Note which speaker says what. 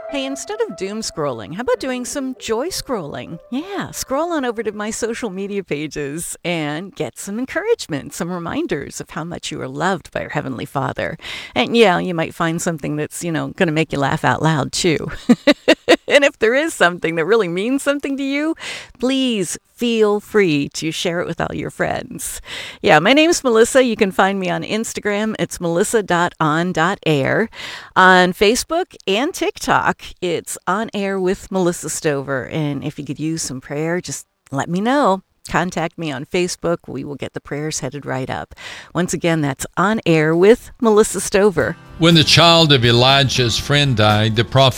Speaker 1: Hey, instead of doom scrolling, how about doing some joy scrolling? Yeah, scroll on over to my social media pages and get some encouragement, some reminders of how much you are loved by your Heavenly Father. And yeah, you might find something that's, going to make you laugh out loud too. And if there is something that really means something to you, please feel free to share it with all your friends. Yeah, my name's Melissa. You can find me on Instagram. It's melissa.on.air. On Facebook and TikTok, it's On Air with Melissa Stover. And if you could use some prayer, just let me know. Contact me on Facebook. We will get the prayers headed right up. Once again, that's On Air with Melissa Stover.
Speaker 2: When the child of Elijah's friend died, the prophet